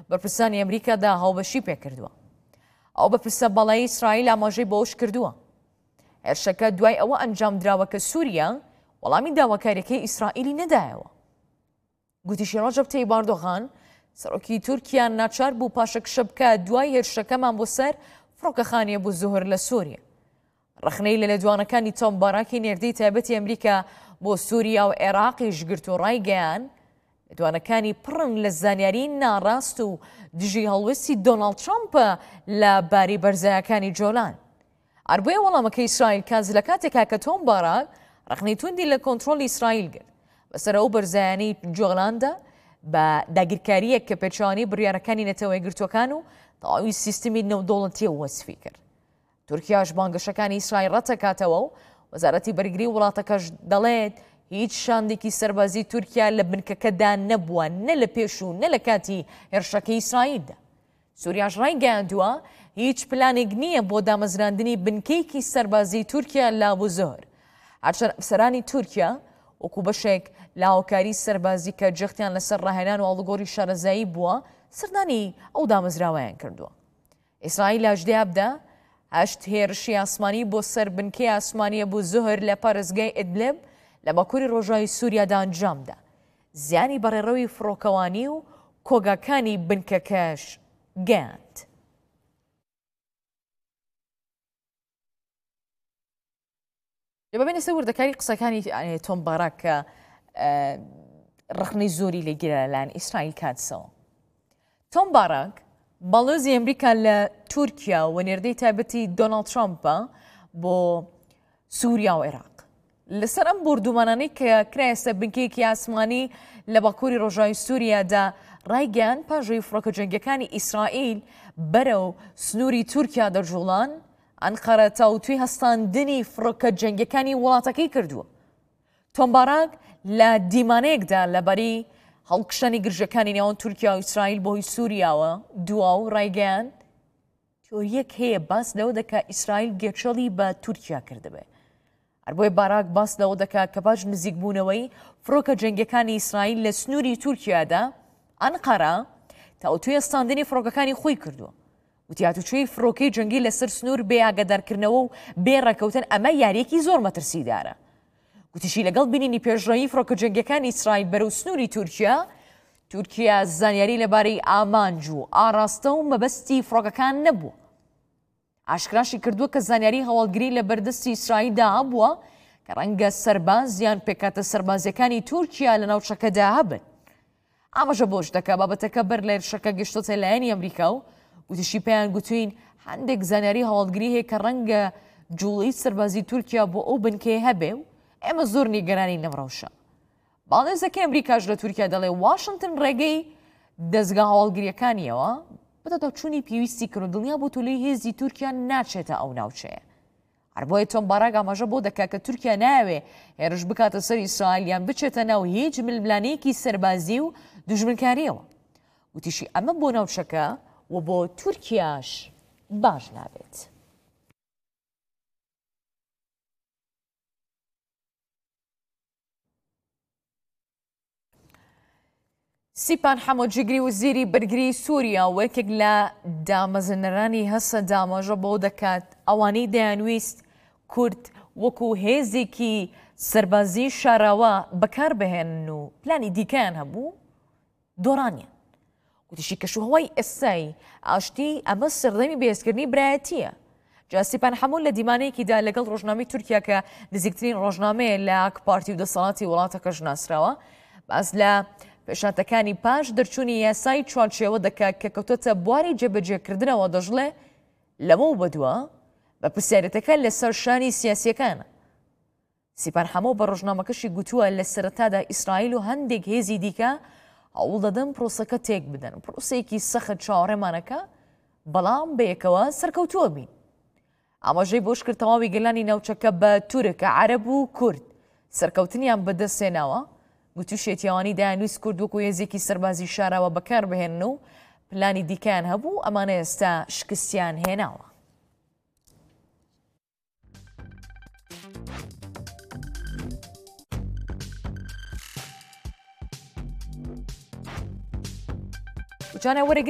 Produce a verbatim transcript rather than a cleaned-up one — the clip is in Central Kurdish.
بەرپرسانی ئەمریکادا هاوبەشی پێکردووە. ئەو بەپرسە بەڵای ئیسرائیل ئاماژەی بۆ ئەوش کردووە. هێرشەکە دوای ئەوە ئەنجام دراوە کە سووریا وەڵامی داواکاریەکەی ئیسرائیلی نەدایەوە. گوتیشی ڕەجەب تەیب ئەردۆغان سەرۆکی تورکیا ناچار بوو پاشەکشە بکە دوای هێرشەکەمان بۆ سەر فڕۆکەخانەیە بوو زوهر لە سووریا. ڕخنەی لە لەدوانەکانی تۆم باراکی نێردەی تایبەتی ئەمریکا بۆ سووریا و عێراقیش گرت و ڕایگەیان لەدوانەکانی پڕن لە زانیاری ناڕاست و دژی هەڵوێستی دۆناڵد ترامپە لە باری بەرزایەکانی جۆلان. ئەربۆیە وەڵامەکە ئیسرائیل کاز لە کاتێکا کە تۆم باراک ڕخنەی توندی لە کۆنتڕۆلی ئیسرائیل گرت بەسەر ئەو بەرزایانی جۆلاندا بە داگیرکاریەک کە پێچوانی بڕیارەکانی نەتەوەی گرتوەکان و تەواوی سیستمی نێودەوڵەتیە وەسفی کرد. تورکیاش بانگەشەکانی ئیسرائیل ڕەتەکاتەوە و وەزارەتی بەرگری وڵاتەکەش دەڵێت هیچ شاندێکی سەربازی تورکیا لە بنکەکەدا نەبووە نە لە پێش و نە لە کاتی هێرشەکەی ئیسرائیلدا. سووریاش ڕایگەیاندووە هیچ پلانێک نییە بۆ دامەزراندنی بنکەیەکی سەربازی تورکیا لە ئابوزۆر. هەرچەند ئەفسەرانی تورکیا وەکو بەشێک لە هاوکاری سەربازی کە جەختیان لەسەر ڕاهێنان و ئاڵوگۆڕی شارەزایی بووە سەردانی ئەو دامەزراوەیان کردووە. ئیسرائیل لە ژدەیابدا هەشت هێرشی ئاسمانی بۆ سەر بنکەی ئاسمانیە بوو زوهر لە پارێزگای ئیدلب لە باکووری ڕۆژاوی سووریادا ئەنجامدا. زیانی بەڕێڕەوی فڕۆکەوانی و کۆگاکانی بنکەکەش گەیاند. ببینە سەوردەکاری قسەکانی تۆم باراک کە ڕخنەی زۆری لێگیرە لەلایەن ئیسرائیل کاتسەوە. تۆم باراک باڵۆزی ئەمریکا لە تورکیا و نێردەی تایبەتی دۆناڵد ترامپە بۆ سووریا و عێراق لەسەر ئەم بردومانانەی کە کرایەسە بنکەیەکی ئاسمانی لە باکووری ڕۆژاوی سووریادا ڕایگەیان پاژەوی فڕۆکە جەنگەکانی ئیسرائیل بەرەو سنووری تورکیا دەرجوڵان ئەنقەرە تاوتوی هەستاندنی فڕۆکە جەنگەکانی وڵاتەکەی کردووە. تۆم باراک لە دیمانەیەکدا لەبەری هەڵکشانی گرژەکانی نێوان تورکیا و ئیسرائیل بۆ هۆی سووریاوە دوا و ڕایگەیان تۆریەک هەیە باس لەوە دەکا ئیسرائیل گێچەڵی بە تورکیا کردبێ. هەربۆی باراک باس لەوە دەکا کە پاش نزیکبوونەوەی فڕۆکە جەنگەکانی ئیسرائیل لە سنووری تورکیادا ئەنقەرە تاوتوی هەستاندنی فڕۆکەکانی خۆی کردووە. وتیاتوچوی فڕۆکەی جەنگی لەسەر سنوور بێ ئاگادارکردنەوە و بێ ڕێکەوتن ئەمە یاریەکی زۆر مەترسیدارە. گوتیشی لەگەڵ بینینی پێشڕەوی فڕۆکە جەنگەکانی ئیسرائیل بەرەو سنووری تورکیا، تورکیا زانیاری لەبارەی ئامانج و ئاراستە و مەبەستی فڕۆکەکان نەبووە. ئاشکراشی کردووە کە زانیاری هەواڵگری لە بەردەستی ئیسرائیلدا هەبووە کە ڕەنگە سەرباز یان پێکاتە سەربازیەکانی تورکیا لە ناوچەکەدا هەبن. ئاماژە بۆش دەکا بابەتەکە بەر لە هێرشەکە گەشتۆتە لایەنی ئەمریکا و وتیشی پێیان گوتوین هەندێک زانیاری هەواڵگری هەیە کە ڕەنگە جوڵەی سەربازی تورکیا بۆ ئەو بنکەیە هەبێ و ئێمە زۆر نیگەرانی نەمڕەوشە. باڵێزەکەی ئەمریکاش لە تورکیا دەڵێ واشنگتن ڕێگەی دەستگا هەواڵگریەکانیەوە بەدەدا چوونی پێویستی کرد و دڵنیا بۆ تۆلەی هێزی تورکیا ناچێتە ئەو ناوچەیە. هەربۆیە تۆم باراک ئاماژە بۆ دەکا کە تورکیا ناوێ هێرش بکاتە سەر ئیسرائیلیان بچێتە ناو هیچ ململانەیەکی سەربازی و دوژمنکاریەوە. وتیشی ئەمە بۆ ناوچەکە و بۆ تورکیاش باش نابێت. سیپان حەمۆجیگری وزیری بەرگری سووریا و یەکێک لە دامەزنەرانی هەسە دامەژە بۆ دەکات ئەوانەی دەیانویست کورد وەکو هێزێکی سەربازی شاراوە بەکار بهێنن و پلانی دیکەیان هەبوو دۆڕانیان. وتیشی کەشوهەوای ئێستای ئاشتی ئەمە سەردەمی بەهێزکردنی برایەتیە. جا سیپان حەموو لە دیمانەیەکیدا لەگەڵ ڕۆژنامەی تورکیا کە نزیکترین ڕۆژنامەیە لە ئاک پارتی و دەسەڵاتی وڵاتەکەش ناسراوە باس لە پێشاتەکانی پاش دەرچوونی یاسای چوارچێوە دەکات کە کەوتۆتە بواری جێبەجێکردنەوە دەژڵێ لەمە و بەدووە بە پرسیارەتەکە لەسەر شانی سیاسیەکانە. سیپان حەموو بە ڕۆژنامەکەشی گوتووە لە سەرەتادا ئیسرائیل و هەندێک هێزی دیکە هەوڵ دەدەن پرۆسەکە تێک بدەن پرۆسەیەکی سەخت چاوەڕێمانەکە بەڵام بەیەکەوە سەرکەوتووە بین. ئاماژەی بۆش کرد تەواوی گەلانی ناوچەکە بە تورکە عەرەب و کورد سەرکەوتنیان بەدەستێناوە. گوتوشێتیەوانی دایانویست کورد وەکو هێزێکی سەربازی شاراوە بەکار بهێنن و پلانی دیکەیان هەبوو ئەمانە ئێستا شکستیان هێناوە. جانە وەرەگرە